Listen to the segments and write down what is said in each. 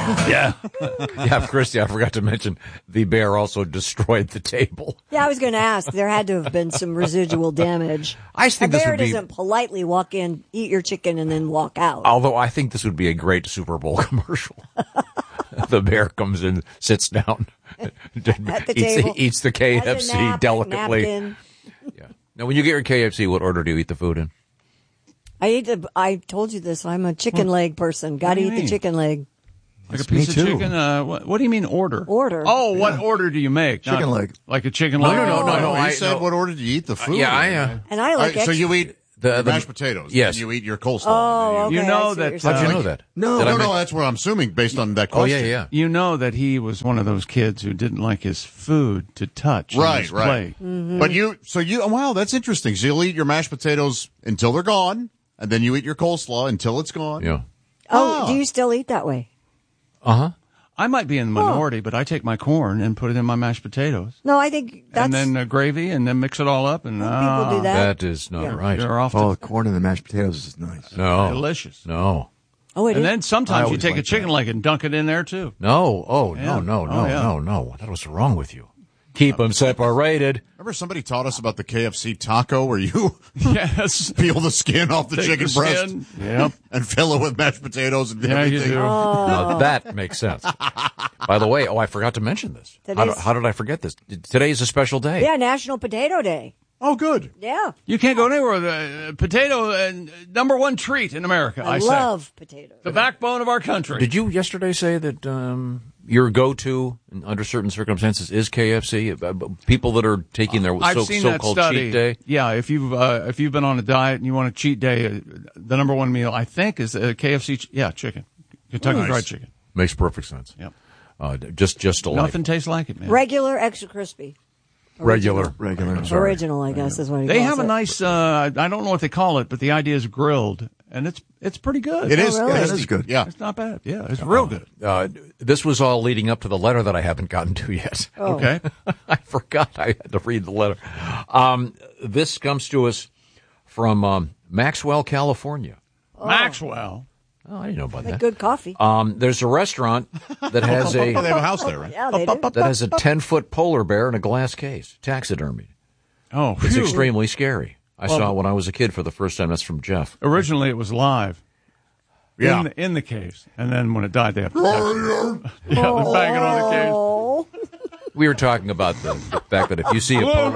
Yeah. Yeah, Christy, I forgot to mention the bear also destroyed the table. Yeah, I was going to ask. There had to have been some residual damage. I think a this bear would be, doesn't politely walk in, eat your chicken, and then walk out. although I think this would be a great Super Bowl commercial. The bear comes in, sits down, At the table. eats the Has a KFC delicately. napkin. Yeah. Now, when you get your KFC, what order do you eat the food in? I told you this. I'm a chicken leg person. Got to do you eat the mean? chicken leg. Like a piece of chicken? What do you mean order? Order. Oh, what order do you make? Chicken leg. Like a chicken leg? No. You said what order did you eat the food? And I like so you eat the mashed potatoes. Yes. And you eat your coleslaw. Oh, okay. You know I see what that- you're saying. How'd you know that? No. No, that's what I'm assuming based on that Oh, question. yeah. You know that he was one of those kids who didn't like his food to touch on Right, his right. plate. Mm-hmm. But wow, that's interesting. So you'll eat your mashed potatoes until they're gone, and then you eat your coleslaw until it's gone. Yeah. Oh, do you still eat that way? Uh-huh. I might be in the minority, but I take my corn and put it in my mashed potatoes. No, I think that's... And then gravy, and then mix it all up. And people do that. That is not right. You're off Oh, to the corn and the mashed potatoes is nice. No. delicious. No. Oh, it And is. then I sometimes you always take a like chicken that. leg and dunk it in there, too. No. Oh, Yeah. no. Oh, yeah. No. What was wrong with you? Keep them separated. Remember somebody taught us about the KFC taco where you Yes. peel the skin off the Take chicken the breast skin. Yep. and fill it with mashed potatoes and Yeah, you everything. do. Now, that makes sense. By the way, I forgot to mention this. How did I forget this? Today is a special day. Yeah, National Potato Day. Oh, good. Yeah. You can't go anywhere with a potato, number one treat in America, I say. love potatoes. The backbone of our country. Did you yesterday say that your go-to under certain circumstances is KFC? People that are taking their I've seen that so-called study. cheat day? Yeah, if you've been on a diet and you want a cheat day, the number one meal, I think, is KFC. Chicken. Kentucky Nice. Fried Chicken. Makes perfect sense. Yep. Just a like. Nothing tastes like it, man. Regular, extra crispy. Regular. Original, I guess, is what he They calls have a it. nice, I don't know what they call it, but the idea is grilled, and it's pretty good. It is. really? It That is good. Yeah. It's not bad. Yeah, it's real good. This was all leading up to the letter that I haven't gotten to yet. Oh. Okay. I forgot I had to read the letter. This comes to us from Maxwell, California. Maxwell. Oh, I didn't know about Like that. good coffee. There's a restaurant that has Oh, they have a house there, right? Yeah, they do. that has a 10-foot polar bear in a glass case, taxidermied. Oh, It's phew. extremely scary. I saw it when I was a kid for the first time. That's from Jeff. Originally, it was live. Yeah. In the case, and then when it died, they have to they're banging on the case. Oh. We were talking about the fact that if you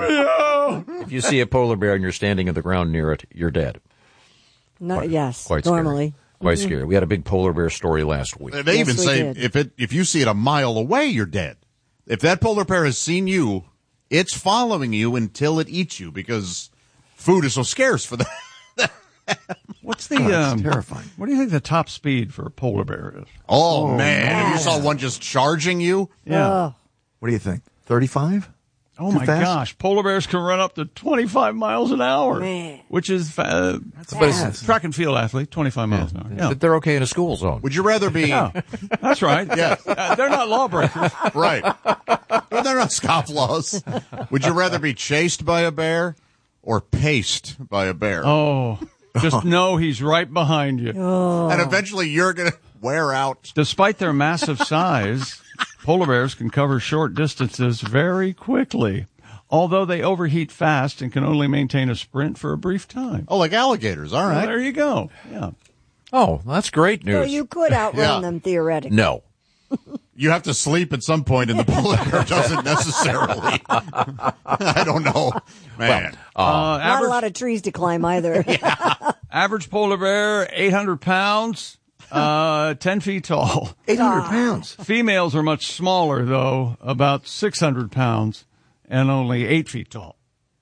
see a polar bear and you're standing on the ground near it, you're dead. No, yes, Quite scary. normally. Quite scary. We had a big polar bear story last week. They Yes, even we say did. if you see it a mile away, you're dead. If that polar bear has seen you, it's following you until it eats you because food is so scarce for that. What's the That's terrifying. What do you think the top speed for a polar bear is? Oh, man. If you yes. saw one just charging you, Yeah. What do you think? 35? Oh Too my fast? gosh, polar bears can run up to 25 miles an hour, Man. which is That's But it's- fast. track and field athlete, 25 miles an hour. Yeah, But they're okay in a school zone. would you rather be that's right. Yeah. They're not lawbreakers. right? But they're not scofflaws. Would you rather be chased by a bear or paced by a bear? Oh, just know he's right behind you. And eventually you're going to wear out. Despite their massive size, polar bears can cover short distances very quickly, although they overheat fast and can only maintain a sprint for a brief time. Oh, like alligators. All Well, right. there you go. Yeah. Oh, that's great news. So you could outrun Yeah. them theoretically. No. You have to sleep at some point, and the polar bear doesn't necessarily. I don't know, man. Not Average, a lot of trees to climb either. average polar bear, 800 pounds, 10 feet tall. 800 pounds. Females are much smaller, though, about 600 pounds and only 8 feet tall.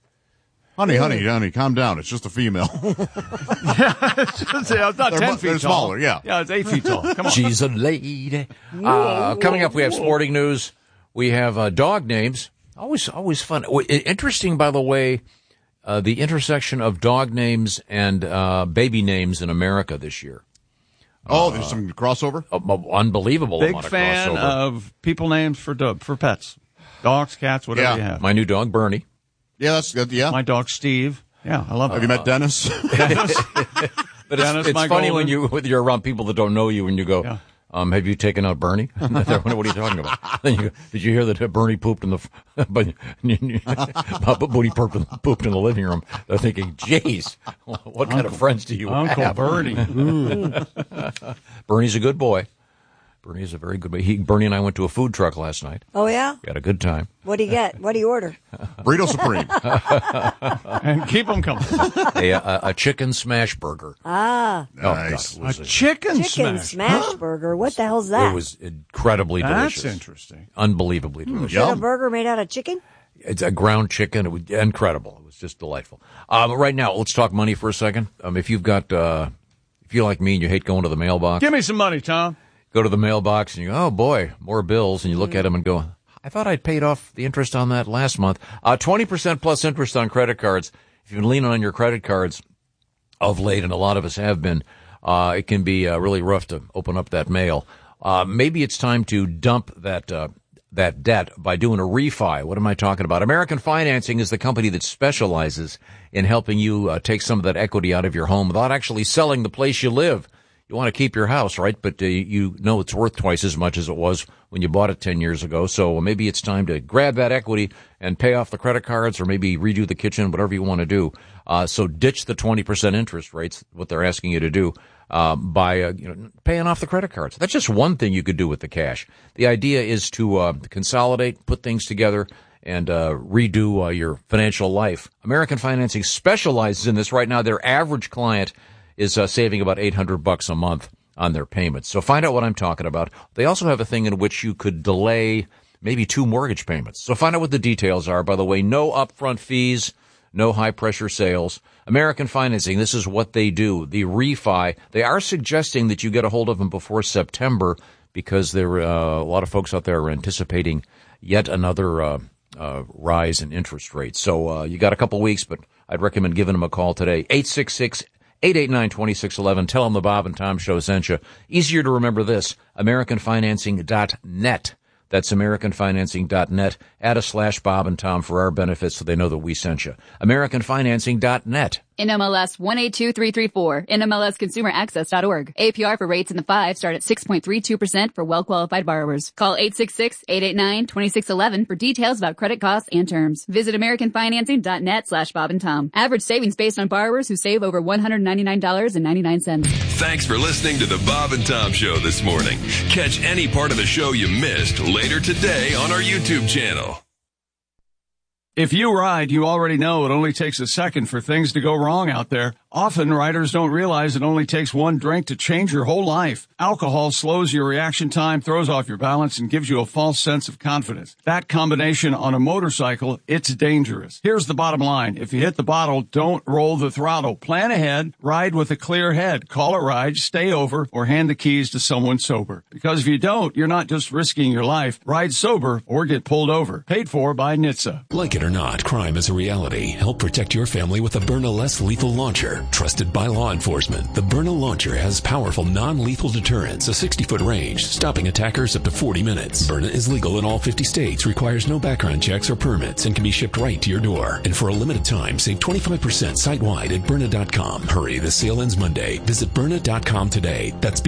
honey, calm down. It's just a female. It's not 10 feet they're tall. smaller, yeah. Yeah, it's 8 feet tall. Come on. She's a lady. Coming up, we have sporting news. We have dog names. Always fun. Interesting, by the way, the intersection of dog names and baby names in America this year. Oh, there's some crossover? Unbelievable Big amount of fan crossover. of people names for pets. Dogs, cats, whatever Yeah. you have. My new dog, Bernie. Yeah, that's good. Yeah. My dog, Steve. Yeah, I love it. Have you met Dennis? But Dennis, it's my funny golden. when you're around people that don't know you and you go, Yeah. Have you taken out Bernie? What are you talking about? Then did you hear that Bernie pooped in the pooped in the living room? They're thinking, geez, what kind of friends do you Uncle have? Bernie. Bernie's a good boy. Bernie's a very good boy. Bernie and I went to a food truck last night. Oh, yeah? We had a good time. What do you get? What do you order? Burrito Supreme. And keep them coming. A chicken smash burger. Ah. Nice. Oh, God, A chicken Chicken smash burger. What the hell's that? It was incredibly delicious. That's interesting. Unbelievably delicious. Is it a Yum. burger made out of chicken? It's a ground chicken. It was incredible. It was just delightful. Right now, let's talk money for a second. If you've got, if you're like me and you hate going to the mailbox, Give me some money, Tom. go to the mailbox and you go, oh boy, more bills. And you look at them and go, I thought I'd paid off the interest on that last month. 20% plus interest on credit cards. If you've been leaning on your credit cards of late, and a lot of us have been, it can be really rough to open up that mail. Maybe it's time to dump that debt by doing a refi. What am I talking about? American Financing is the company that specializes in helping you take some of that equity out of your home without actually selling the place you live. You want to keep your house, right? But you know it's worth twice as much as it was when you bought it 10 years ago. So maybe it's time to grab that equity and pay off the credit cards, or maybe redo the kitchen, whatever you want to do. So ditch the 20% interest rates, what they're asking you to do, by paying off the credit cards. That's just one thing you could do with the cash. The idea is to consolidate, put things together, and redo your financial life. American Financing specializes in this right now. Their average client is saving about $800 a month on their payments. So find out what I'm talking about. They also have a thing in which you could delay maybe 2 mortgage payments. So find out what the details are. By the way, no upfront fees, no high-pressure sales. American Financing, this is what they do. The refi, they are suggesting that you get a hold of them before September because there a lot of folks out there are anticipating yet another rise in interest rates. So you got a couple weeks, but I'd recommend giving them a call today. 866-889-2611. Tell them the Bob and Tom Show sent you. Easier to remember this, AmericanFinancing.net. That's AmericanFinancing.net. Add a /Bob and Tom for our benefits so they know that we sent you. AmericanFinancing.net. NMLS 182334, NMLSConsumerAccess.org. APR for rates in the 5 start at 6.32% for well-qualified borrowers. Call 866-889-2611 for details about credit costs and terms. Visit AmericanFinancing.net /Bob and Tom. Average savings based on borrowers who save over $199.99. Thanks for listening to the Bob and Tom Show this morning. Catch any part of the show you missed later today on our YouTube channel. If you ride, you already know it only takes a second for things to go wrong out there. Often, riders don't realize it only takes one drink to change your whole life. Alcohol slows your reaction time, throws off your balance, and gives you a false sense of confidence. That combination on a motorcycle, it's dangerous. Here's the bottom line. If you hit the bottle, don't roll the throttle. Plan ahead, ride with a clear head. Call a ride, stay over, or hand the keys to someone sober. Because if you don't, you're not just risking your life. Ride sober or get pulled over. Paid for by NHTSA. Like it or not, crime is a reality. Help protect your family with the Byrna Less Lethal Launcher. Trusted by law enforcement, the Byrna Launcher has powerful non-lethal deterrence, a 60-foot range, stopping attackers up to 40 minutes. Byrna is legal in all 50 states, requires no background checks or permits, and can be shipped right to your door. And for a limited time, save 25% site-wide at Byrna.com. Hurry, the sale ends Monday. Visit Byrna.com today. That's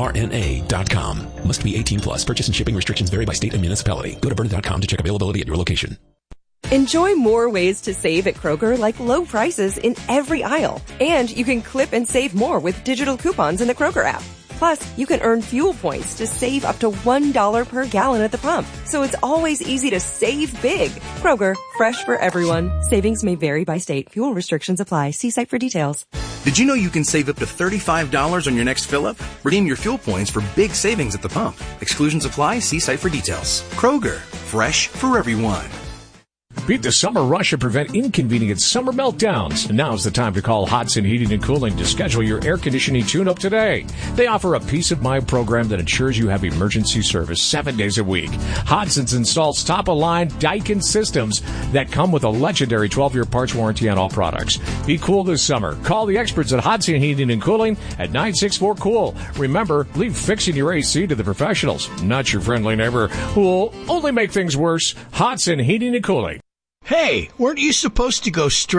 BYRNA.com. Must be 18 plus. Purchase and shipping restrictions vary by state and municipality. Go to Byrna.com to check availability at your location. Enjoy more ways to save at Kroger, like low prices in every aisle. And you can clip and save more with digital coupons in the Kroger app. Plus, you can earn fuel points to save up to $1 per gallon at the pump. So it's always easy to save big. Kroger, fresh for everyone. Savings may vary by state. Fuel restrictions apply. See site for details. Did you know you can save up to $35 on your next fill-up? Redeem your fuel points for big savings at the pump. Exclusions apply. See site for details. Kroger, fresh for everyone. Beat the summer rush and prevent inconvenient summer meltdowns. Now's the time to call Hodson Heating and Cooling to schedule your air conditioning tune-up today. They offer a peace of mind program that ensures you have emergency service 7 days a week. Hodson's installs top-of-line Daikin systems that come with a legendary 12-year parts warranty on all products. Be cool this summer. Call the experts at Hodson Heating and Cooling at 964-COOL. Remember, leave fixing your AC to the professionals, not your friendly neighbor who will only make things worse. Hodson Heating and Cooling. Hey, weren't you supposed to go straight?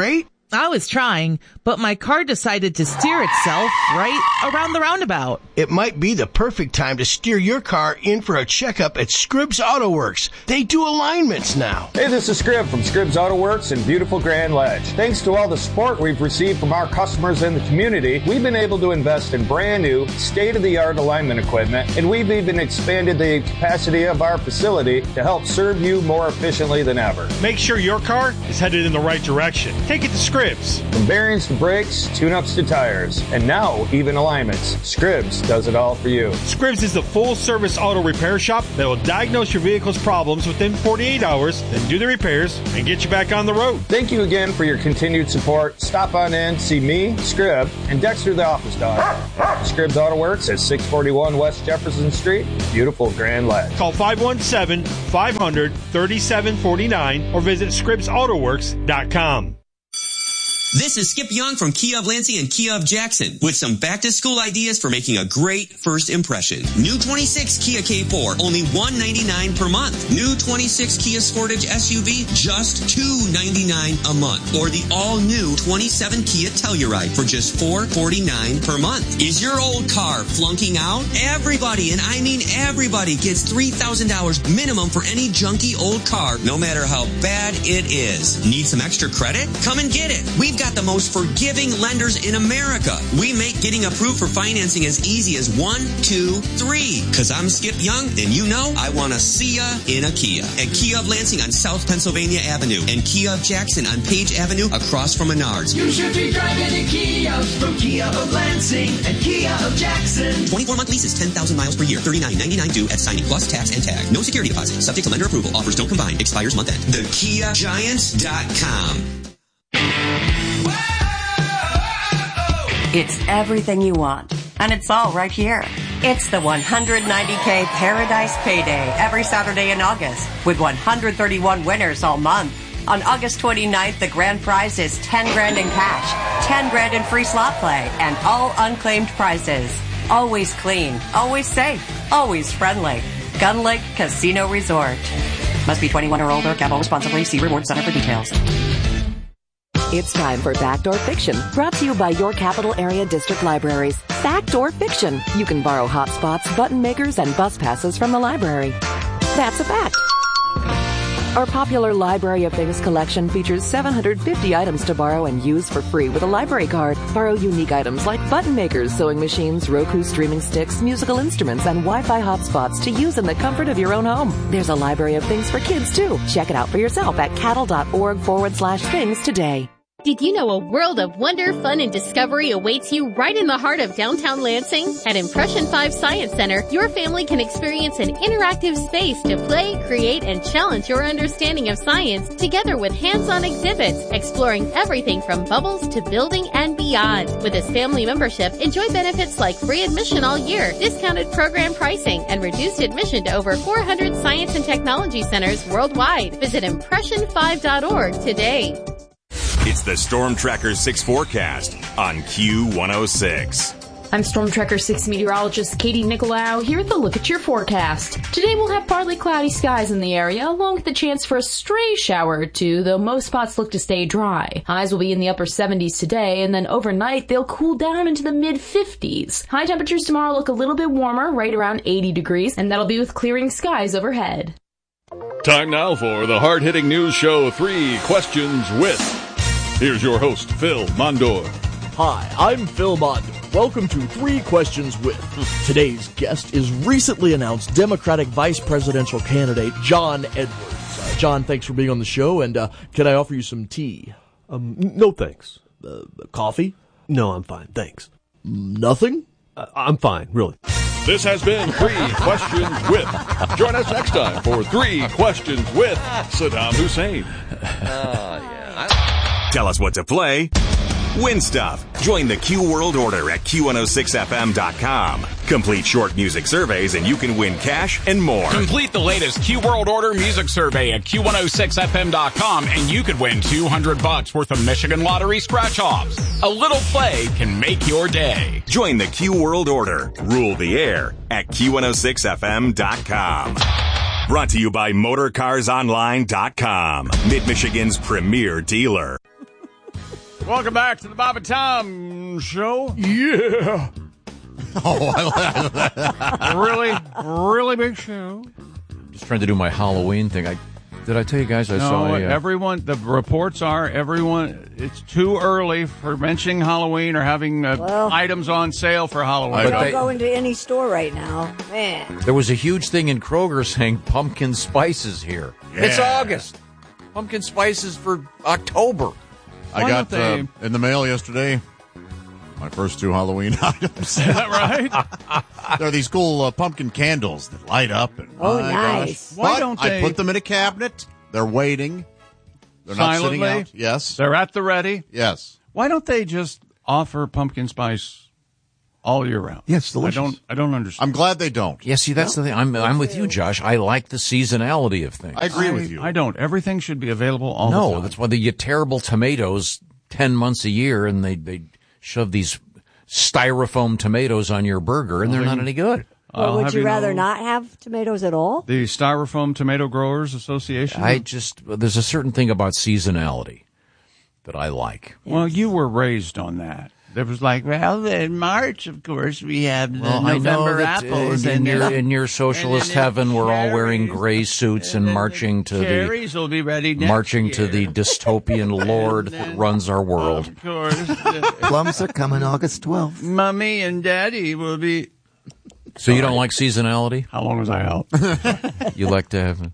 I was trying, but my car decided to steer itself right around the roundabout. It might be the perfect time to steer your car in for a checkup at Scribbs Auto Works. They do alignments now. Hey, this is Scribb from Scribbs Auto Works in beautiful Grand Ledge. Thanks to all the support we've received from our customers in the community, we've been able to invest in brand new, state-of-the-art alignment equipment, and we've even expanded the capacity of our facility to help serve you more efficiently than ever. Make sure your car is headed in the right direction. Take it to Scribbs. From bearings to brakes, tune-ups to tires, and now even alignments, Scribbs does it all for you. Scribbs is the full-service auto repair shop that will diagnose your vehicle's problems within 48 hours, then do the repairs and get you back on the road. Thank you again for your continued support. Stop on in, see me, Scribb, and Dexter the office dog. Scribbs Auto Works at 641 West Jefferson Street, beautiful Grand Ledge. Call 517-500-3749 or visit ScribbsAutoWorks.com. This is Skip Young from Kia of Lansing and Kia of Jackson with some back-to-school ideas for making a great first impression. New 26 Kia K4, only $199 per month. New 26 Kia Sportage SUV, just $299 a month. Or the all-new 27 Kia Telluride for just $449 per month. Is your old car flunking out? Everybody, and I mean everybody, gets $3,000 minimum for any junky old car, no matter how bad it is. Need some extra credit? Come and get it. We've got the most forgiving lenders in America. We make getting approved for financing as easy as 1, 2, 3. Cause I'm Skip Young, and you know I want to see ya in a Kia. At Kia of Lansing on South Pennsylvania Avenue and Kia of Jackson on Page Avenue across from Menards. You should be driving a Kia from Kia of Lansing and Kia of Jackson. 24-month leases, 10,000 miles per year, $39.99 due at signing plus tax and tag. No security deposit. Subject to lender approval. Offers don't combine. Expires month end. TheKiaGiants.com. It's everything you want, and it's all right here. It's the 190K Paradise Payday every Saturday in August, with 131 winners all month. On August 29th, the grand prize is $10 grand in cash, $10 grand in free slot play, and all unclaimed prizes. Always clean, always safe, always friendly. Gun Lake Casino Resort. Must be 21 or older. Gamble responsibly. See Reward Center for details. It's time for Backdoor Fiction, brought to you by your capital area district libraries. Backdoor Fiction. You can borrow hotspots, button makers, and bus passes from the library. That's a fact. Our popular Library of Things collection features 750 items to borrow and use for free with a library card. Borrow unique items like button makers, sewing machines, Roku streaming sticks, musical instruments, and Wi-Fi hotspots to use in the comfort of your own home. There's a Library of Things for kids, too. Check it out for yourself at cattle.org/things today. Did you know a world of wonder, fun, and discovery awaits you right in the heart of downtown Lansing? At Impression 5 Science Center, your family can experience an interactive space to play, create, and challenge your understanding of science together with hands-on exhibits, exploring everything from bubbles to building and beyond. With this family membership, enjoy benefits like free admission all year, discounted program pricing, and reduced admission to over 400 science and technology centers worldwide. Visit impression5.org today. It's the Storm Tracker 6 forecast on Q106. I'm Storm Tracker 6 meteorologist Katie Nicolau here with a look at your forecast. Today we'll have partly cloudy skies in the area, along with the chance for a stray shower or two, though most spots look to stay dry. Highs will be in the upper 70s today, and then overnight they'll cool down into the mid-50s. High temperatures tomorrow look a little bit warmer, right around 80 degrees, and that'll be with clearing skies overhead. Time now for the hard-hitting news show, 3 Questions With. Here's your host, Phil Mondor. Hi, I'm Phil Mondor. Welcome to 3 Questions With. Today's guest is recently announced Democratic Vice Presidential candidate John Edwards. John, thanks for being on the show, and can I offer you some tea? No thanks. Coffee? No, I'm fine, thanks. Nothing? I'm fine, really. This has been 3 Questions With. Join us next time for 3 Questions with Saddam Hussein. Tell us what to play. Win stuff. Join the Q World Order at Q106FM.com. Complete short music surveys and you can win cash and more. Complete the latest Q World Order music survey at Q106FM.com and you could win $200 worth of Michigan Lottery scratch-offs. A little play can make your day. Join the Q World Order. Rule the air at Q106FM.com. Brought to you by MotorCarsOnline.com, Mid-Michigan's premier dealer. Welcome back to the Bob and Tom Show. Yeah. Really big show. Just trying to do my Halloween thing. Did I tell you guys I saw everyone, the reports are it's too early for mentioning Halloween or having items on sale for Halloween. Don't go into any store right now. Man. There was a huge thing in Kroger saying pumpkin spices here. Yeah. It's August. Pumpkin spices for October. I got in the mail yesterday my first 2 Halloween items. Is that right? There are these cool pumpkin candles that light up. And, nice. Gosh. Why don't they? I put them in a cabinet. They're waiting. They're silently, not sitting out. Yes. They're at the ready. Yes. Why don't they just offer pumpkin spice all year round? Yes, delicious. I don't understand. I'm glad they don't. Yeah, see, that's the thing. I'm with you, Josh. I like the seasonality of things. I agree with you. I don't. Everything should be available all the time. No, that's why they get terrible tomatoes 10 months a year, and they shove these styrofoam tomatoes on your burger, and they're not any good. Well, would you rather not have tomatoes at all? The Styrofoam Tomato Growers Association? There's a certain thing about seasonality that I like. Yes. Well, you were raised on that. There was in March, of course, we have the November apples. In your socialist heaven, we're all wearing gray suits and marching to cherries will be ready next marching year. To the dystopian lord that runs our world. Of course. Plums are coming August 12th. Mommy and Daddy will be... So you don't like seasonality? How long was I out? You like to have...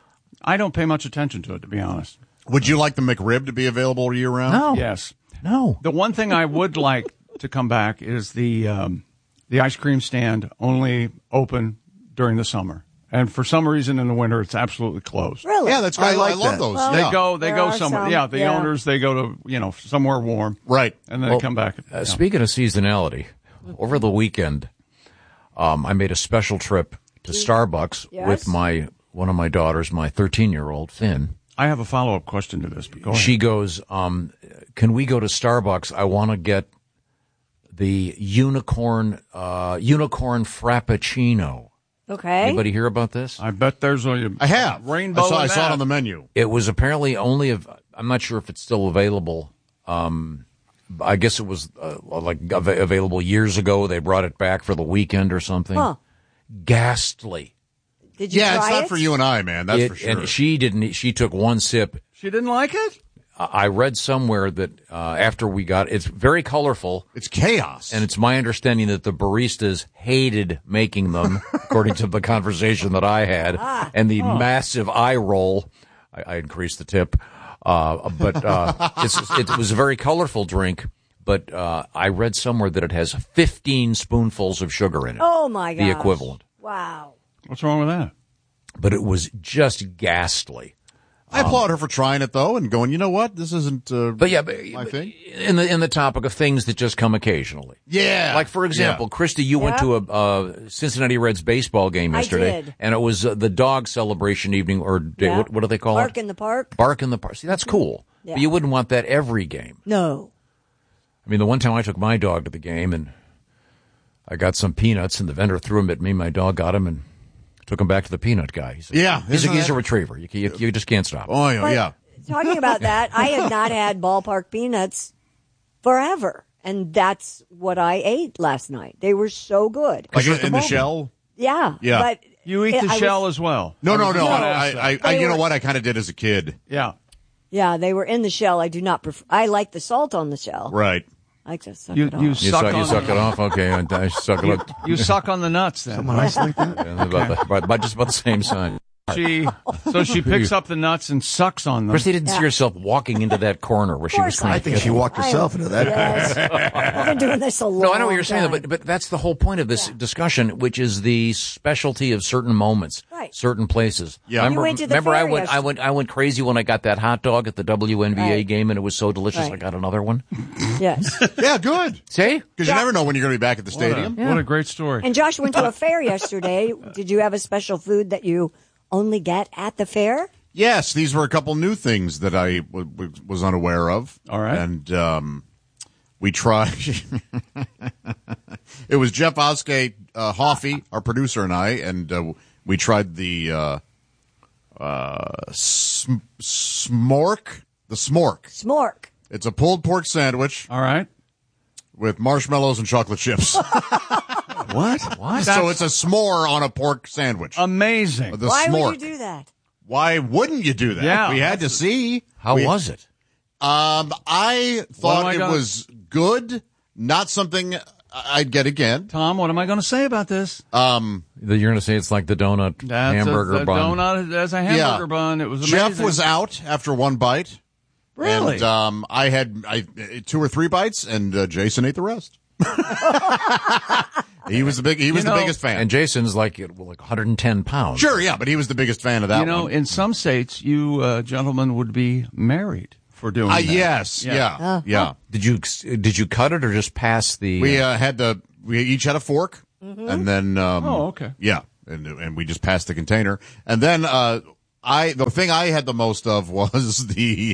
I don't pay much attention to it, to be honest. Would you like the McRib to be available year-round? No. Yes. No. The one thing I would like to come back is the ice cream stand only open during the summer. And for some reason in the winter, it's absolutely closed. Really? Yeah, that's great. I love those. Well, They go somewhere. Some, yeah, the owners, they go to, somewhere warm. Right. And then they come back. Speaking of seasonality, over the weekend, I made a special trip to Starbucks with one of my daughters, my 13-year-old, Finn. I have a follow-up question to this. But go ahead. She goes, can we go to Starbucks? I want to get the unicorn frappuccino. Okay. Anybody hear about this? I bet there's a I have. rainbow. I saw it on the menu. It was apparently only I'm not sure if it's still available. I guess it was available years ago. They brought it back for the weekend or something. Huh. Ghastly. Did you try it's not for you and I, man. That's for sure. And she didn't. She took one sip. She didn't like it? I read somewhere that after we got it's very colorful. It's chaos. And it's my understanding that the baristas hated making them, according to the conversation that I had, and the massive eye roll. I increased the tip. But it was a very colorful drink. But I read somewhere that it has 15 spoonfuls of sugar in it. Oh, my gosh. The equivalent. Wow. What's wrong with that? But it was just ghastly. I applaud her for trying it, though, and going, you know what? This isn't my thing. In the topic of things that just come occasionally. Yeah. Like, for example, Christy, you went to a Cincinnati Reds baseball game yesterday. I did. And it was the dog celebration evening, or day. Yeah. What do they call Bark it? in the Park. Bark in the Park. See, that's cool. Yeah. But you wouldn't want that every game. No. I mean, the one time I took my dog to the game, and I got some peanuts, and the vendor threw them at me. My dog got them, and took him back to the peanut guy. He's a retriever. You just can't stop him. Oh, yeah. Talking about that, I have not had ballpark peanuts forever. And that's what I ate last night. They were so good. Like in the shell? Yeah. Yeah. But you eat the shell as well? No. I you know what? I kind of did as a kid. Yeah. Yeah, they were in the shell. I do not prefer. I like the salt on the shell. Right. I like to suck it off. You suck it off? Okay. I suck it off. You suck on the nuts then. Someone else like that? Yeah, just about the same size. She picks up the nuts and sucks on them. Christy didn't see herself walking into that corner where she was trying I think she walked herself into that. Yes. I've been doing this a long time. No, I know what you're saying, but that's the whole point of this discussion, which is the specialty of certain moments, certain places. Yeah. Remember I went crazy when I got that hot dog at the WNBA game, and it was so delicious. I got another one. Yes. Yeah, good. See? Because you never know when you're going to be back at the stadium. What a great story. And Josh went to a fair yesterday. Did you have a special food that you only get at the fair? Yes, these were a couple new things that I was unaware of. All right. And we tried. It was Jeff Oskey, Hoffy, our producer, and I, and we tried the smork. The smork. Smork. It's a pulled pork sandwich. All right. With marshmallows and chocolate chips. What? So it's a s'more on a pork sandwich. Amazing. The Why s'more. would you do that? Why wouldn't you do that? Yeah. We had to see. How was it? I thought it was good. Not something I'd get again. Tom, what am I going to say about this? You're going to say it's like the donut hamburger the bun. Donut as a hamburger bun. It was amazing. Jeff was out after one bite. Really? And I had 2 or 3 bites, and Jason ate the rest. He was the biggest fan. And Jason's like 110 pounds. Sure, yeah, but he was the biggest fan of that one. In some states, you gentlemen would be married for doing that. Yes, yeah. Did you cut it or just pass the? We each had a fork, and then okay. Yeah, and we just passed the container, and then the thing I had the most of was the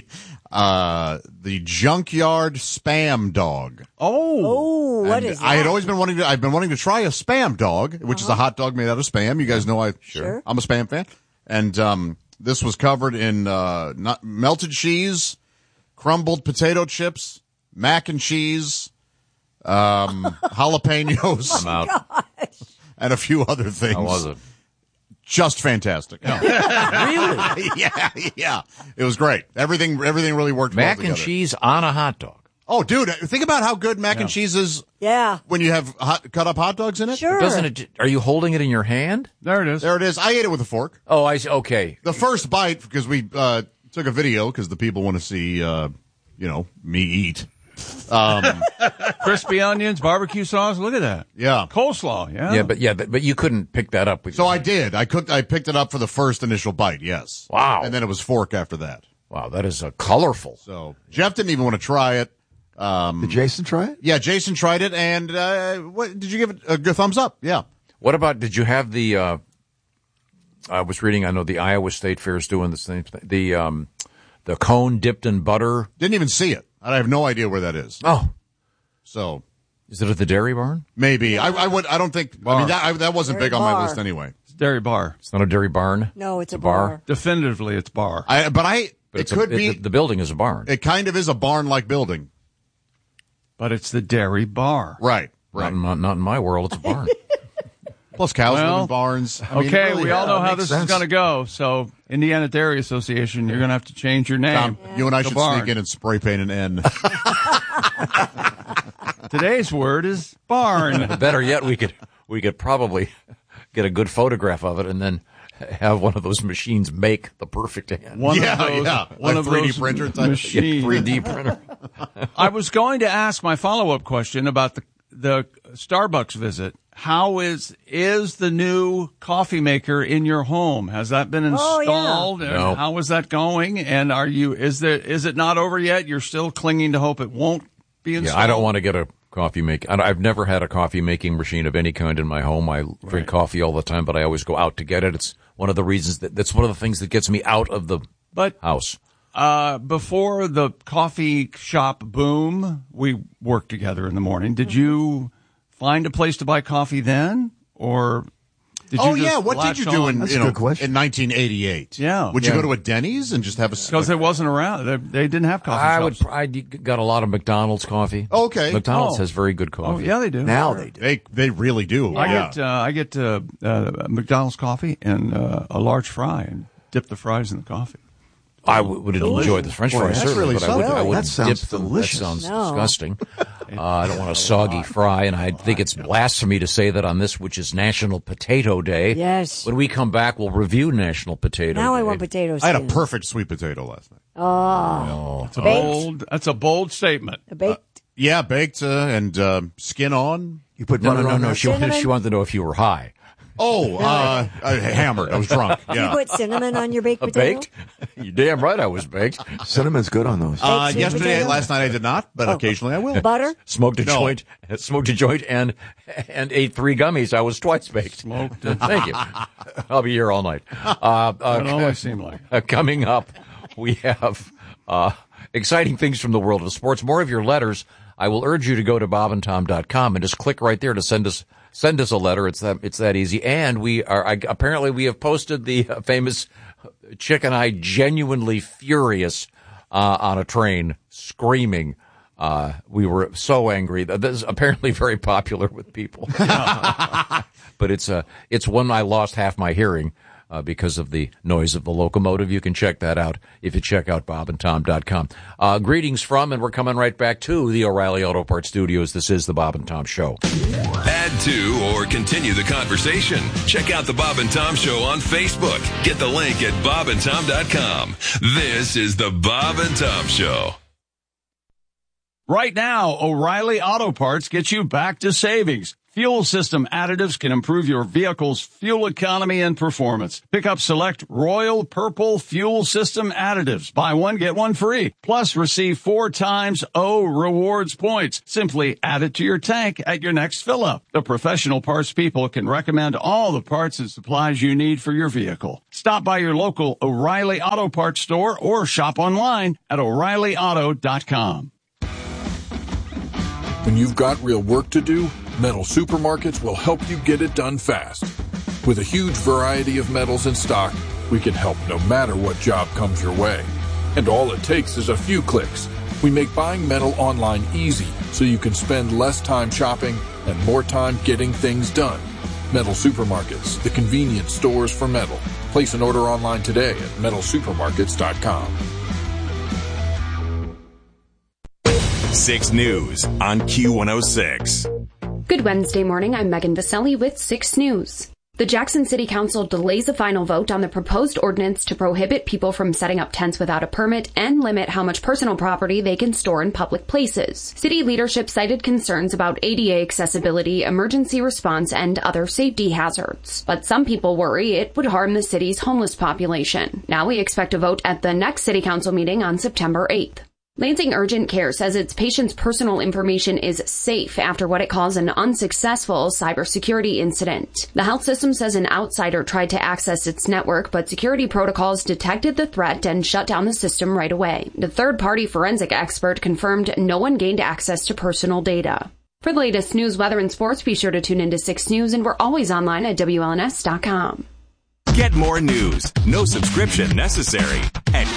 junkyard spam dog. Oh, what is that? I had always been I've been wanting to try a spam dog, which is a hot dog made out of spam. You guys know I'm a spam fan. And this was covered in melted cheese, crumbled potato chips, mac and cheese, jalapenos. I'm out. And a few other things. How was it? Just fantastic. Really? Yeah. It was great. Everything really worked well Mac together. and cheese on a hot dog. Oh, dude, think about how good mac and cheese is. Yeah. When you have cut up hot dogs in it. Sure. Are you holding it in your hand? There it is. There it is. I ate it with a fork. Oh, I see. Okay. The first bite, because we took a video because the people want to see, me eat. Crispy onions, barbecue sauce. Look at that. Yeah. Coleslaw. But you couldn't pick that up. So I did. I picked it up for the first initial bite. Yes. Wow. And then it was fork after that. Wow, that is colorful. So Jeff didn't even want to try it. Did Jason try it? Yeah, Jason tried it, and what did you give it a good thumbs up? Yeah. What about? Did you have the? I was reading. I know the Iowa State Fair is doing the same thing. The cone dipped in butter. Didn't even see it. I have no idea where that is. Oh, so is it at the Dairy Barn? Maybe. I don't think. Bar. I mean, that wasn't Dairy big on my bar. list anyway. It's Dairy Bar. It's not a Dairy Barn. No, it's a bar. Definitively, it's bar. It could be. The building is a barn. It kind of is a barn-like building. But it's the Dairy Bar. Right. Not in my world. It's a barn. Plus cows live in barns. I mean, okay, really, we all know how this sense. is going to go. So, Indiana Dairy Association, you're going to have to change your name. Tom, you and I The should barn. sneak in and spray paint an N. Today's word is barn. Better yet, we could probably get a good photograph of it and then have one of those machines make the perfect hand. One Yeah, of those, yeah. One Like of 3D those printer type. machines. 3D printer. I was going to ask my follow-up question about the Starbucks visit. How is the new coffee maker in your home? Has that been installed? yeah. And No. how is that going? And is it not over yet? You're still clinging to hope it won't be installed? Yeah, I don't want to get a coffee making. I've never had a coffee making machine of any kind in my home. I drink coffee all the time, but I always go out to get it. It's one of the reasons that's one of the things that gets me out of the house. Before the coffee shop boom, we worked together in the morning. Did you find a place to buy coffee then, or did you just what did you latch do on? in That's a good question. in 1988? Yeah. Would you go to a Denny's and just have a? Because it wasn't around. They didn't have coffee shops. I got a lot of McDonald's coffee. Okay. McDonald's Oh. has very good Oh, coffee. yeah, they do. Now they do. They really do. I get McDonald's coffee and a large fry and dip the fries in the coffee. I would enjoy the French Boy, fries, that's certainly, really but I something. wouldn't That sounds dip them. delicious. That sounds No. disgusting. I don't want a soggy fry, and I think it's blasphemy to say that on this, which is National Potato Day. Yes. When we come back, we'll review National Potato Now Day. I want potatoes. I had a perfect sweet potato last night. Oh, That's a bold statement. baked. Yeah, baked and skin on. You put No, butter no, on no. that? She wanted to know if you were high. Oh, hammered. I was drunk. You Yeah. put cinnamon on your baked potato? Baked? You're damn right I was baked. Cinnamon's good on those. Baked sweet Yesterday, potato? last night I did not, but occasionally I will. Butter? Smoked a No. joint, and ate 3 gummies. I was twice baked. Smoked. Thank you. I'll be here all night. It always seemed like. Coming up, we have exciting things from the world of sports. More of your letters. I will urge you to go to bobandtom.com and just click right there to send us a letter. It's that easy. And apparently we have posted the famous Chick and I genuinely furious on a train screaming. We were so angry. This is apparently very popular with people. But it's when I lost half my hearing because of the noise of the locomotive. You can check that out if you check out bobandtom.com. Greetings from, and we're coming right back to the O'Reilly Auto Parts Studios. This is the Bob and Tom Show. Add to or continue the conversation. Check out the Bob and Tom Show on Facebook. Get the link at bobandtom.com. This is the Bob and Tom Show. Right now, O'Reilly Auto Parts gets you back to savings. Fuel system additives can improve your vehicle's fuel economy and performance. Pick up select Royal Purple fuel system additives. Buy one, get one free. Plus, receive 4 times O rewards points. Simply add it to your tank at your next fill-up. The professional parts people can recommend all the parts and supplies you need for your vehicle. Stop by your local O'Reilly Auto Parts store or shop online at O'ReillyAuto.com. When you've got real work to do, Metal Supermarkets will help you get it done fast. With a huge variety of metals in stock, we can help no matter what job comes your way. And all it takes is a few clicks. We make buying metal online easy so you can spend less time shopping and more time getting things done. Metal Supermarkets, the convenience stores for metal. Place an order online today at metalsupermarkets.com. 6 News on Q106. Good Wednesday morning. I'm Megan Vaselli with 6 News. The Jackson City Council delays a final vote on the proposed ordinance to prohibit people from setting up tents without a permit and limit how much personal property they can store in public places. City leadership cited concerns about ADA accessibility, emergency response, and other safety hazards. But some people worry it would harm the city's homeless population. Now we expect a vote at the next City Council meeting on September 8th. Lansing Urgent Care says its patients' personal information is safe after what it calls an unsuccessful cybersecurity incident. The health system says an outsider tried to access its network, but security protocols detected the threat and shut down the system right away. The third-party forensic expert confirmed no one gained access to personal data. For the latest news, weather, and sports, be sure to tune into 6 News, and we're always online at WLNS.com. Get more news, no subscription necessary, at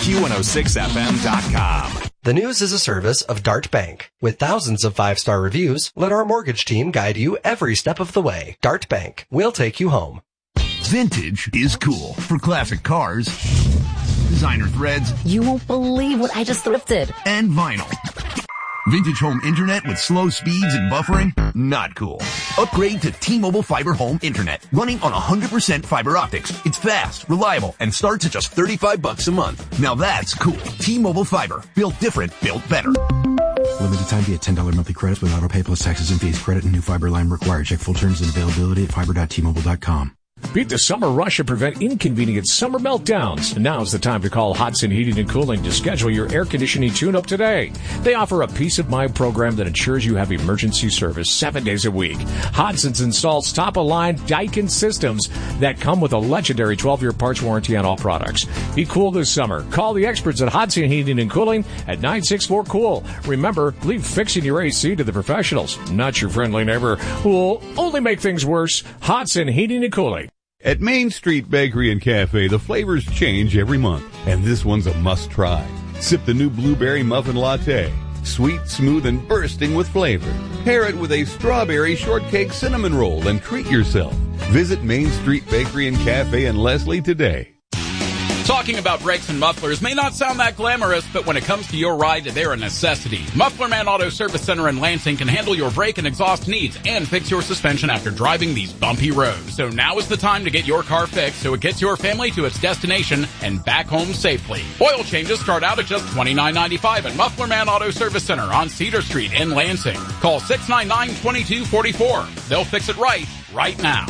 Q106FM.com. The News is a service of Dart Bank. With thousands of 5-star reviews, let our mortgage team guide you every step of the way. Dart Bank. We'll take you home. Vintage is cool. For classic cars, designer threads. You won't believe what I just thrifted. And vinyl. Vintage home internet with slow speeds and buffering? Not cool. Upgrade to T-Mobile Fiber Home Internet. Running on 100% fiber optics. It's fast, reliable, and starts at just $35 a month. Now that's cool. T-Mobile Fiber. Built different, built better. Limited time via $10 monthly credits with auto pay plus taxes and fees. Credit and new fiber line required. Check full terms and availability at fiber.tmobile.com. Beat the summer rush and prevent inconvenient summer meltdowns. And now's the time to call Hodson Heating and Cooling to schedule your air conditioning tune-up today. They offer a peace of mind program that ensures you have emergency service 7 days a week. Hodson's installs top-of-line Daikin systems that come with a legendary 12-year parts warranty on all products. Be cool this summer. Call the experts at Hodson Heating and Cooling at 964-COOL. Remember, leave fixing your AC to the professionals, not your friendly neighbor who will only make things worse. Hodson Heating and Cooling. At Main Street Bakery and Cafe, the flavors change every month, and this one's a must-try. Sip the new blueberry muffin latte. Sweet, smooth, and bursting with flavor. Pair it with a strawberry shortcake cinnamon roll and treat yourself. Visit Main Street Bakery and Cafe in Leslie today. Talking about brakes and mufflers may not sound that glamorous, but when it comes to your ride, they're a necessity. Muffler Man Auto Service Center in Lansing can handle your brake and exhaust needs and fix your suspension after driving these bumpy roads. So now is the time to get your car fixed so it gets your family to its destination and back home safely. Oil changes start out at just $29.95 at Muffler Man Auto Service Center on Cedar Street in Lansing. Call 699-2244. They'll fix it right now.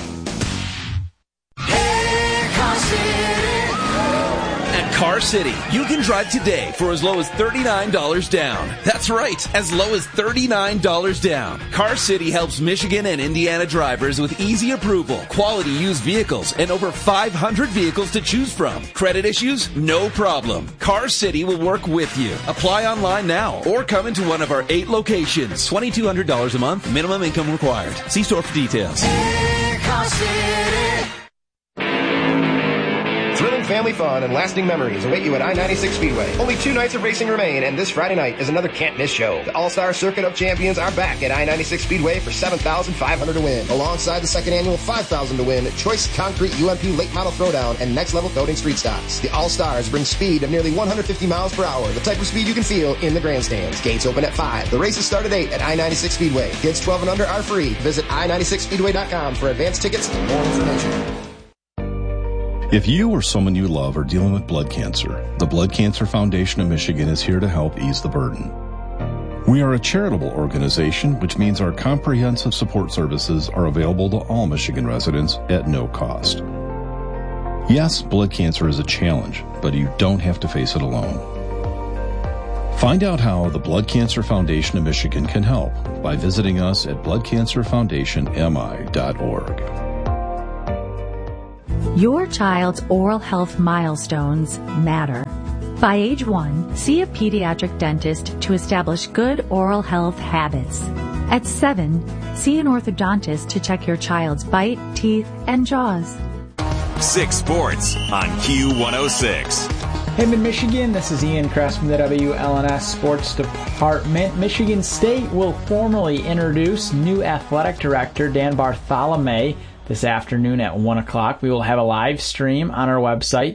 At Car City, you can drive today for as low as $39 down. That's right, as low as $39 down. Car City helps Michigan and Indiana drivers with easy approval, quality used vehicles, and over 500 vehicles to choose from. Credit issues? No problem. Car City will work with you. Apply online now or come into one of our 8 locations. $2,200 a month, minimum income required. See store for details. Car City. family fun and lasting memories await you at I-96 Speedway. Only 2 nights of racing remain, and this Friday night is another can't-miss show. The All-Star Circuit of Champions are back at I-96 Speedway for $7,500 to win, alongside the second annual $5,000 to win Choice Concrete UMP Late Model Throwdown and Next Level Throwing Street Stocks. The All-Stars bring speed of nearly 150 miles per hour, the type of speed you can feel in the grandstands. Gates open at 5. The races start at 8 at I-96 Speedway. Kids 12 and under are free. Visit I96Speedway.com for advanced tickets and more information. If you or someone you love are dealing with blood cancer, the Blood Cancer Foundation of Michigan is here to help ease the burden. We are a charitable organization, which means our comprehensive support services are available to all Michigan residents at no cost. Yes, blood cancer is a challenge, but you don't have to face it alone. Find out how the Blood Cancer Foundation of Michigan can help by visiting us at bloodcancerfoundationmi.org. Your child's oral health milestones matter. By age 1, see a pediatric dentist to establish good oral health habits. At 7, see an orthodontist to check your child's bite, teeth, and jaws. 6 Sports on Q106. Hey, Mid-Michigan, this is Ian Kress from the WLNS Sports Department. Michigan State will formally introduce new athletic director Dan Bartholomew this afternoon at 1 o'clock. We will have a live stream on our website,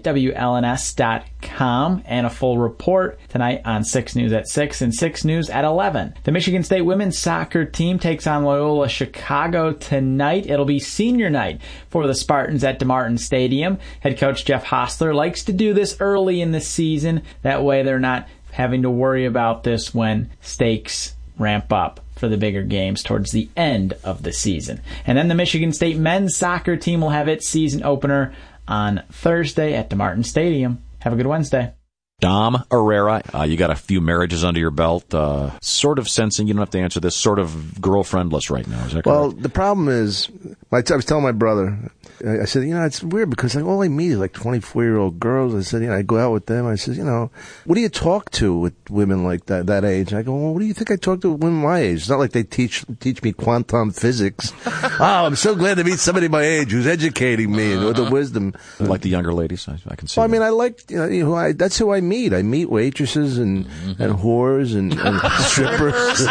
WLNS.com, and a full report tonight on 6 News at 6 and 6 News at 11. The Michigan State women's soccer team takes on Loyola Chicago tonight. It'll be senior night for the Spartans at DeMartin Stadium. Head coach Jeff Hostler likes to do this early in the season. That way they're not having to worry about this when stakes ramp up for the bigger games towards the end of the season. And then the Michigan State men's soccer team will have its season opener on Thursday at DeMartin Stadium. Have a good Wednesday. Dom Herrera, you got a few marriages under your belt. Sort of sensing you don't have to answer this. Sort of girlfriendless right now. Is that correct? Well, the problem is, I was telling my brother, I said, it's weird because all I meet is like 24-year-old girls. I said, I go out with them. I said, what do you talk to with women like that age? I go, well, what do you think I talk to women my age? It's not like they teach me quantum physics. Oh, I'm so glad to meet somebody my age who's educating me with the wisdom. Like the younger ladies, I can see. Well, I like, that's who I meet. I meet waitresses and whores and strippers.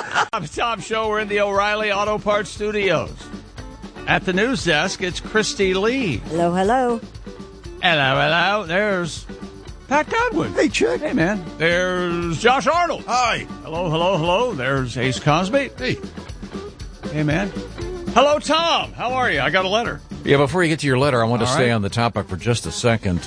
Tom Show. We're in the O'Reilly Auto Parts Studios. At the news desk, it's Christy Lee. Hello, hello. Hello, hello. There's Pat Godwin. Hey, Chick. Hey, man. There's Josh Arnold. Hi. Hello, hello, hello. There's Ace Cosby. Hey. Hey, man. Hello, Tom. How are you? I got a letter. Yeah, before you get to your letter, I want to All stay right. on the topic for just a second.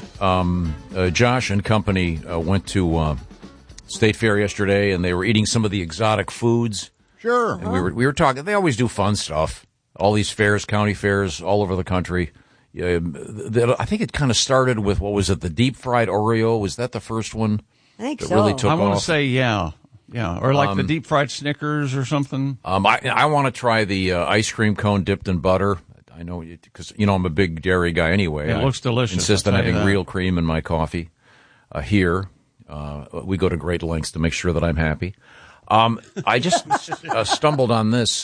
Josh and company went to State Fair yesterday, and they were eating some of the exotic foods. Sure. And we were talking. They always do fun stuff. All these fairs, county fairs, all over the country. I think it kind of started with, what was it, the deep fried Oreo? Was that the first one? I think that so. really took I want off? to say, yeah. Or like the deep fried Snickers or something. I want to try the ice cream cone dipped in butter. I know, because I'm a big dairy guy anyway. It looks delicious. I insist on I'll tell you having that. real cream in my coffee. Here, we go to great lengths to make sure that I'm happy. I just stumbled on this.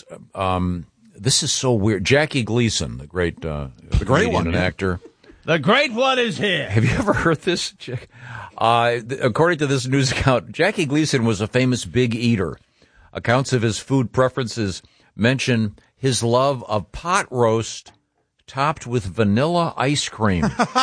This is so weird. Jackie Gleason, the great comedian and actor. The great one is here. Have you ever heard this, Jack? According to this news account, Jackie Gleason was a famous big eater. Accounts of his food preferences mention his love of pot roast topped with vanilla ice cream.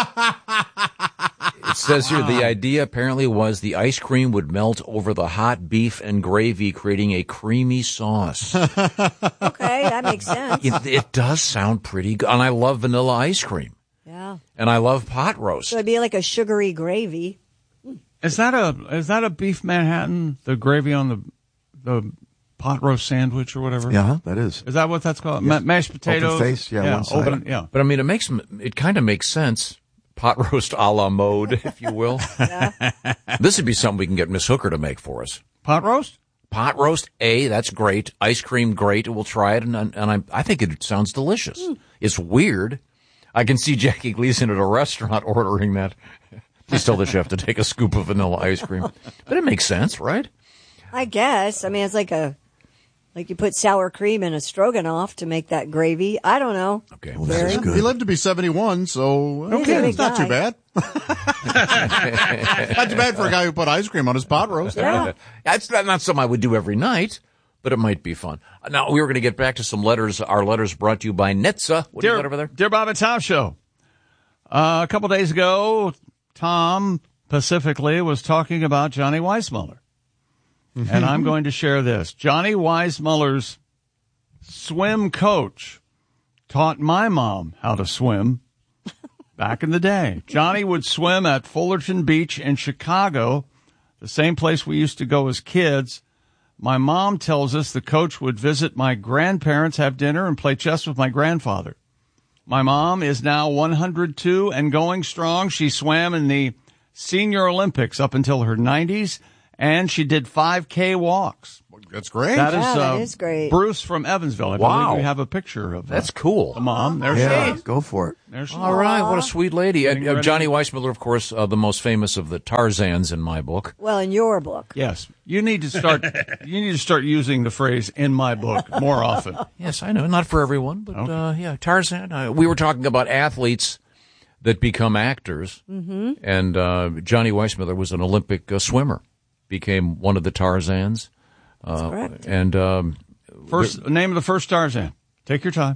It says here the idea apparently was the ice cream would melt over the hot beef and gravy, creating a creamy sauce. Okay, that makes sense. It does sound pretty good. And I love vanilla ice cream. Yeah. And I love pot roast. So it'd be like a sugary gravy. Is that a beef Manhattan? The gravy on the pot roast sandwich or whatever? Yeah, that is. Is that what that's called? Yes. Mashed potatoes? Open face, one side. Open, yeah. But I mean, it kind of makes sense. Pot roast a la mode, if you will. This would be something we can get Miss Hooker to make for us. Pot roast? Pot roast, that's great. Ice cream, great. We'll try it, and I think it sounds delicious. It's weird. I can see Jackie Gleason at a restaurant ordering that. Please tell the chef to take a scoop of vanilla ice cream. But it makes sense, right? I guess. I mean, it's like a Like you put sour cream in a stroganoff to make that gravy. I don't know. Okay. Well, that is good. He lived to be 71, so okay, it's not too bad. Not too bad for a guy who put ice cream on his pot roast. Yeah. That's not something I would do every night, but it might be fun. Now, we were going to get back to some letters. Our letters brought to you by Nitsa. What do you got over there? Dear Bob and Tom Show. A couple days ago, Tom specifically was talking about Johnny Weissmuller. And I'm going to share this. Johnny Weissmuller's swim coach taught my mom how to swim back in the day. Johnny would swim at Fullerton Beach in Chicago, the same place we used to go as kids. My mom tells us the coach would visit my grandparents, have dinner, and play chess with my grandfather. My mom is now 102 and going strong. She swam in the Senior Olympics up until her 90s. And she did 5K walks. That's great. That is great. Bruce from Evansville. I believe we have a picture of That's cool. the mom. There Yeah, she is. go for it. There she is. All right, what a sweet lady. Getting Johnny ready. Weissmuller, of course, the most famous of the Tarzans in my book. Well, in your book. Yes. You need to start using the phrase "in my book" more often. Yes, I know. Not for everyone, but yeah, Tarzan. We were talking about athletes that become actors, and Johnny Weissmuller was an Olympic swimmer. Became one of the Tarzans. That's correct. And Name of the first Tarzan. Take your time.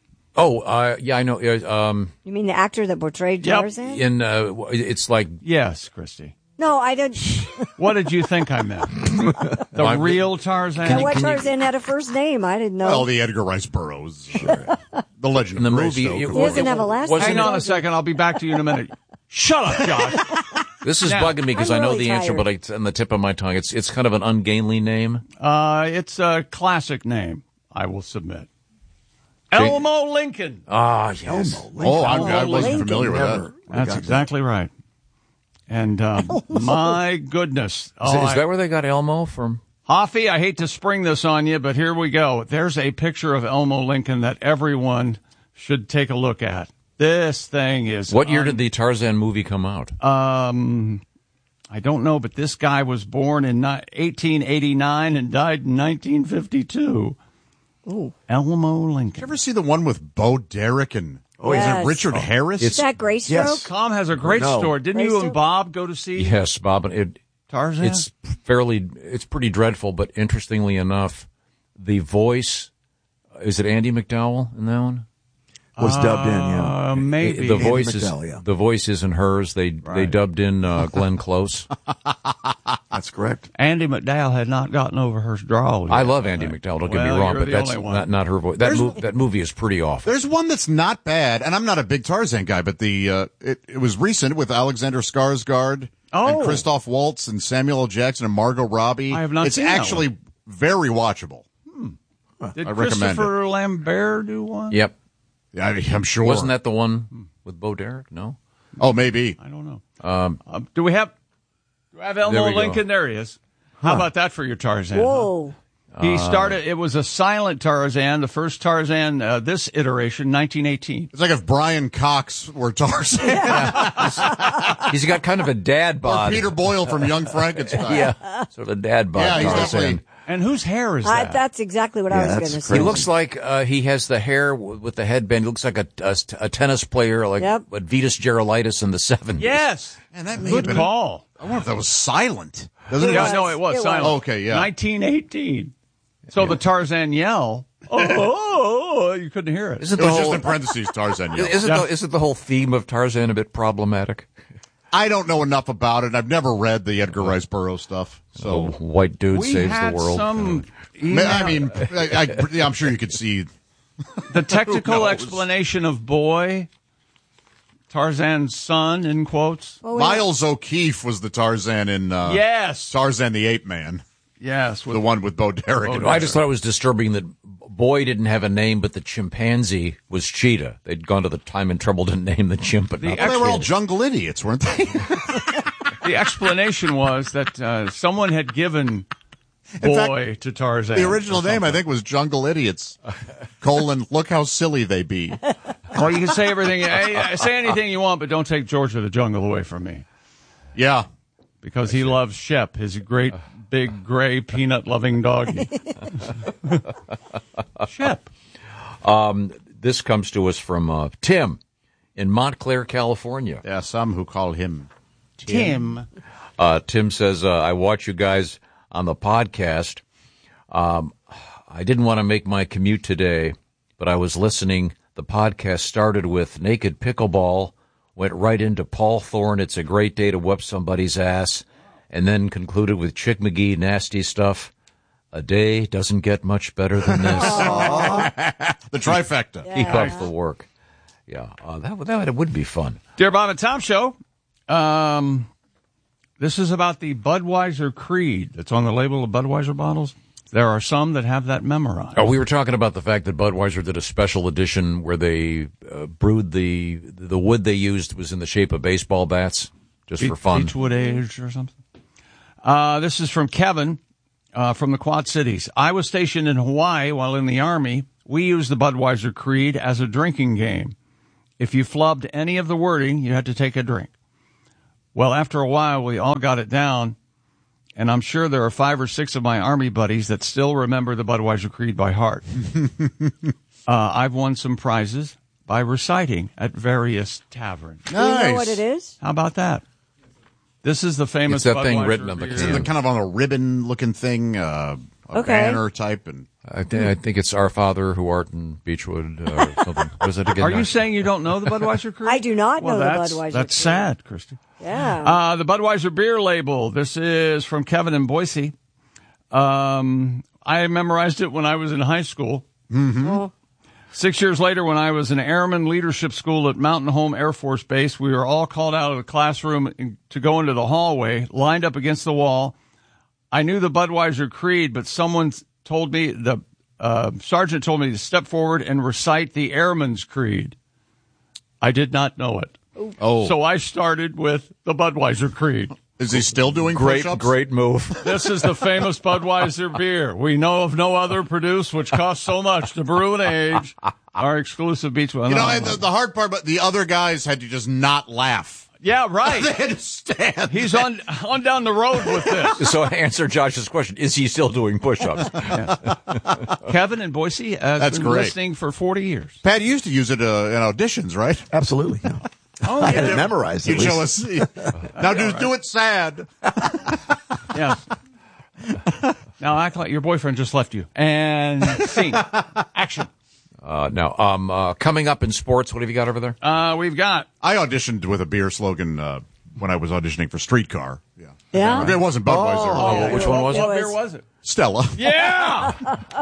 Yeah, I know. You mean the actor that portrayed Tarzan? It's like yes, Christy. No, I didn't. What did you think I meant? The real Tarzan. Now, what Tarzan had a first name? I didn't know. Well, the Edgar Rice Burroughs, the Legend in the of movie. Greystoke. He doesn't have a last name. Hang on a second. I'll be back to you in a minute. Shut up, Josh. This is Now, bugging me because I'm I know really the answer, tired. but it's on the tip of my tongue. It's kind of an ungainly name. It's a classic name, I will submit. Elmo Lincoln. Ah, yes. Oh, I wasn't Lincoln. familiar with that. That's exactly right. And my goodness. Is that where they got Elmo from? Hoffy, I hate to spring this on you, but here we go. There's a picture of Elmo Lincoln that everyone should take a look at. This thing is... What year did the Tarzan movie come out? I don't know, but this guy was born in 1889 and died in 1952. Ooh. Elmo Lincoln. Did you ever see the one with Bo Derek and is Yes. it Richard Harris? Is that Greystroke? Yes. Tom has a great story. Didn't you and Bob go to see Yes, Bob. Tarzan? It's pretty dreadful, but interestingly enough, the voice, is it Andy McDowell in that one? Was dubbed in, yeah. Maybe. The voice Andy is McDowell, yeah. the voice isn't hers. They dubbed in Glenn Close. That's correct. Andy McDowell had not gotten over her drawl yet. I love Andy McDowell. Don't get me Well, wrong, you're but the that's only one. not her voice. That movie is pretty awful. There's one that's not bad, and I'm not a big Tarzan guy, but it was recent with Alexander Skarsgård and Christoph Waltz and Samuel L. Jackson and Margot Robbie. I have not It's seen that actually very watchable. Did I recommend Christopher Lambert do one? Yep. Yeah, I'm sure. Wasn't that the one with Bo Derek? No. Oh, maybe. I don't know. Do we have Elmo There we go. Lincoln? There he is. How about that for your Tarzan? Whoa. He started, it was a silent Tarzan, the first Tarzan, this iteration, 1918. It's like if Brian Cox were Tarzan. He's got kind of a dad Or bod. Peter Boyle from Young Frankenstein. Yeah, sort of a dad bod. Yeah, he's Tarzan. definitely. And whose hair is that? That's exactly what I was Yeah, going that's to say. crazy. He looks like he has the hair with the headband. He looks like a tennis player, like what Vitas Gerulaitis in the 70s. Yes. And that may have Good been call. I wonder if that was silent. Doesn't Yeah, it? no, it was It silent. was. Okay, yeah. 1918. So the Tarzan yell, oh, you couldn't hear it. Isn't It the was just whole in parentheses, Tarzan. Yeah. isn't the whole theme of Tarzan a bit problematic? I don't know enough about it. I've never read the Edgar Rice Burroughs stuff. So White dude We saves had the world. some I mean, I'm sure you could see the technical Who knows? explanation of Boy, Tarzan's son, in quotes. Miles O'Keefe was the Tarzan in Yes. Tarzan the Ape Man. Yes. The one with Bo Derek. I just thought it was disturbing that Boy didn't have a name, but the chimpanzee was Cheetah. They'd gone to the time and trouble to name the chimp, but not Well, they the were all kid. jungle idiots, weren't they? The explanation was that someone had given In Boy to Tarzan. The original name, I think, was Jungle Idiots. Look how silly they be. Well, you can say everything, say anything you want, but don't take George of the Jungle away from me. Yeah. because he loves Shep, his great big gray peanut-loving doggy. Shep. This comes to us from Tim in Montclair, California. There are some who call him Tim. Tim says, I watch you guys on the podcast. I didn't want to make my commute today, but I was listening. The podcast started with Naked Pickleball, went right into Paul Thorne, It's a Great Day to Whip Somebody's Ass, and then concluded with Chick McGee, Nasty Stuff. A day doesn't get much better than this. The trifecta. Keep up the work. Yeah, that would be fun. Dear Bob and Tom Show, this is about the Budweiser Creed that's on the label of Budweiser bottles. There are some that have that memorized. Oh, we were talking about the fact that Budweiser did a special edition where they brewed the wood they used was in the shape of baseball bats, just for fun. Beechwood aged or something. This is from Kevin from the Quad Cities. I was stationed in Hawaii while in the Army. We used the Budweiser Creed as a drinking game. If you flubbed any of the wording, you had to take a drink. Well, after a while, we all got it down. And I'm sure there are 5 or 6 of my Army buddies that still remember the Budweiser Creed by heart. I've won some prizes by reciting at various taverns. Nice. Do you know what it is? How about that? This is the famous It's that thing Budweiser written on the beer. can. It's kind of on a ribbon-looking thing, a banner type. And I think it's Our Father who art in Beechwood or something. What is it again? Are you saying you don't know the Budweiser Creed? I do not know the that's Budweiser That's Creed. sad, Christy. Yeah. The Budweiser beer label. This is from Kevin in Boise. I memorized it when I was in high school. Mm-hmm. 6 years later, when I was in Airman Leadership School at Mountain Home Air Force Base, we were all called out of the classroom to go into the hallway, lined up against the wall. I knew the Budweiser Creed, but someone told me, the sergeant told me to step forward and recite the Airman's Creed. I did not know it. Oh. So I started with the Budweiser Creed. Is he still doing great push-ups? great move? This is the famous Budweiser beer. We know of no other produced which costs so much to brew and age. Our exclusive Beechwood. You know, and the hard part, but the other guys had to just not laugh. Yeah, right. They had to stand. He's on down the road with this. So answer Josh's question. Is he still doing push-ups? Kevin in Boise has That's been great. listening for 40 years. Pat, you used to use it in auditions, right? Absolutely. Yeah. Oh, I had it memorized. You'd at show least. us. Now do it sad. Yes. Now act like your boyfriend just left you. And scene. Action. Now, coming up in sports, what have you got over there? We've got. I auditioned with a beer slogan when I was auditioning for Streetcar. Yeah. Yeah. It wasn't Budweiser. Which one was it? What beer was it? Stella. Yeah.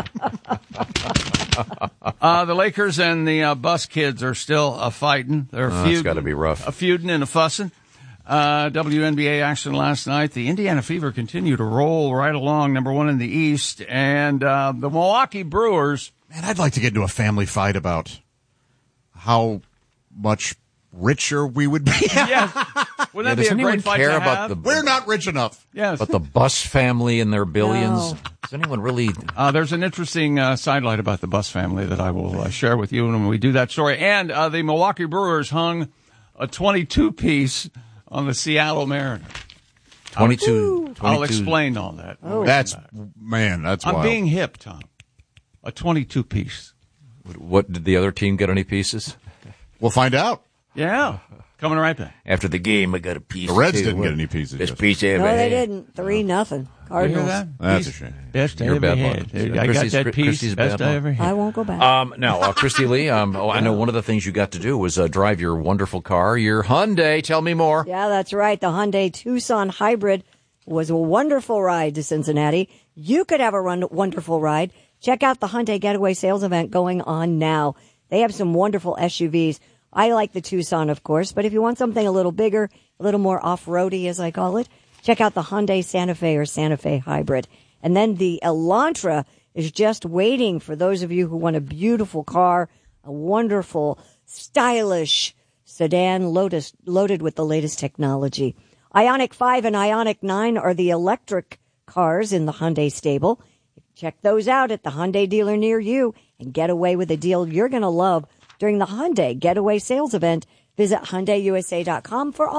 The Lakers and the Bus Kids are still fighting. They're feuding. That's got to be rough. Feuding and fussing. WNBA action last night. The Indiana Fever continue to roll right along, number 1 in the East, and the Milwaukee Brewers. Man, I'd like to get into a family fight about how much richer we would be. Yes. Wouldn't that be does a anyone great fight care to about have? the We're not rich enough. Yes. But the Bus family and their billions. No. Does anyone really? There's an interesting sidelight about the Bus family that I will share with you when we do that story. And the Milwaukee Brewers hung a 22-piece on the Seattle Mariners. 22. I'll explain all that. That's I'm wild. being hip, Tom. A 22-piece. What did the other team get any pieces? We'll find out. Yeah. Coming right back. After the game, I got a piece. The Reds too. didn't get any pieces. Best Yes. piece I ever No, they had. didn't. 3-0. Cardinals. You hear that? That's a shame. Best I You're ever bad had. luck. I got Christy's- that piece. Christy's Best bad I luck. ever had. I won't go back. Now, Christy Lee, I know one of the things you got to do was drive your wonderful car, your Hyundai. Tell me more. Yeah, that's right. The Hyundai Tucson Hybrid was a wonderful ride to Cincinnati. You could have a wonderful ride. Check out the Hyundai Getaway Sales event going on now. They have some wonderful SUVs. I like the Tucson, of course, but if you want something a little bigger, a little more off-roady, as I call it, check out the Hyundai Santa Fe or Santa Fe Hybrid. And then the Elantra is just waiting for those of you who want a beautiful car, a wonderful, stylish sedan loaded with the latest technology. Ioniq 5 and Ioniq 9 are the electric cars in the Hyundai stable. Check those out at the Hyundai dealer near you and get away with a deal you're going to love during the Hyundai Getaway Sales event. Visit HyundaiUSA.com for all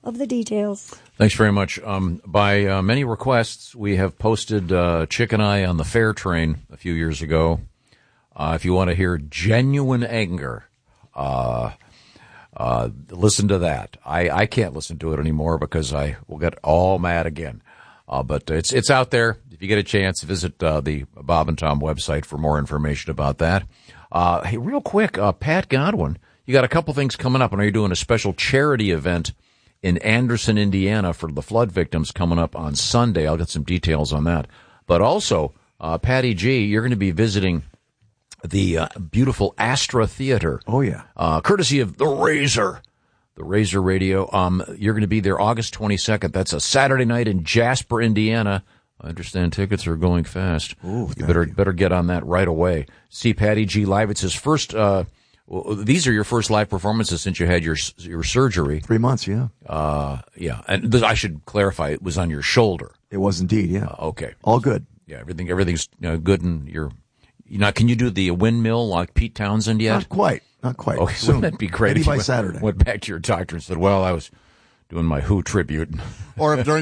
of the details. Thanks very much. By many requests, we have posted Chick and I on the Fair Train a few years ago. If you want to hear genuine anger, listen to that. I can't listen to it anymore because I will get all mad again. But it's out there. If you get a chance, visit the Bob and Tom website for more information about that. Hey, real quick, Pat Godwin, you got a couple things coming up. I know you're doing a special charity event in Anderson, Indiana for the flood victims coming up on Sunday. I'll get some details on that. But also, Patty G, you're going to be visiting the beautiful Astra Theater. Oh, yeah. Courtesy of the Razor Radio. You're going to be there August 22nd. That's a Saturday night in Jasper, Indiana. I understand tickets are going fast. Ooh, you better get on that right away. See Patty G live. It's his first, these are your first live performances since you had your surgery. 3 months, yeah. Yeah. And I should clarify, it was on your shoulder. It was indeed, yeah. Okay. All good. Yeah, everything's good, and can you do the windmill like Pete Townsend yet? Not quite. Okay, soon. Wouldn't that be great Maybe if by you Saturday. went back to your doctor and said, well, I was doing my Who tribute. Or if during